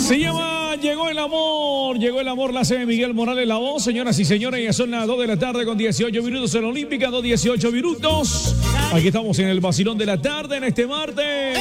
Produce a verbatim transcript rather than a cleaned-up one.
Se llama Llegó el Amor, Llegó el Amor, la hace Miguel Morales la voz. Señoras y señores, ya son las dos de la tarde con dieciocho minutos en la Olímpica, dos dieciocho minutos. Aquí estamos en el vacilón de la tarde en este martes.